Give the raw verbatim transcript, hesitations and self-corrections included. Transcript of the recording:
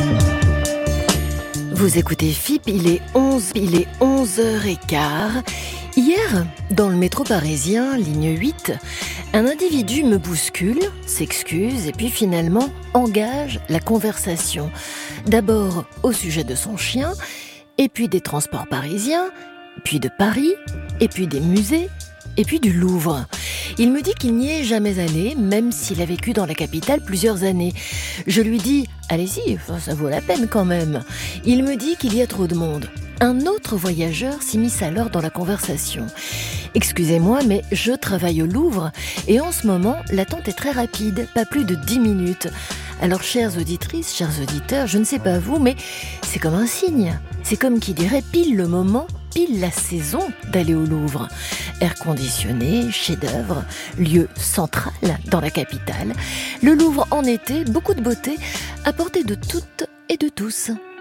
Vous écoutez F I P, il est onze, il est onze heures quinze. Hier, dans le métro parisien, ligne huit, un individu me bouscule, s'excuse et puis finalement engage la conversation. D'abord au sujet de son chien, et puis des transports parisiens, puis de Paris, et puis des musées, et puis du Louvre. Il me dit qu'il n'y est jamais allé, même s'il a vécu dans la capitale plusieurs années. Je lui dis « Allez-y, ça vaut la peine quand même ». Il me dit qu'il y a trop de monde. Un autre voyageur s'immisce alors dans la conversation. « Excusez-moi, mais je travaille au Louvre et en ce moment, l'attente est très rapide, pas plus de dix minutes. Alors, chères auditrices, chers auditeurs, je ne sais pas vous, mais c'est comme un signe. C'est comme qui dirait pile le moment, pile la saison d'aller au Louvre. Air conditionné, chef-d'œuvre, lieu central dans la capitale. Le Louvre en été, beaucoup de beauté, à portée de toutes et de tous.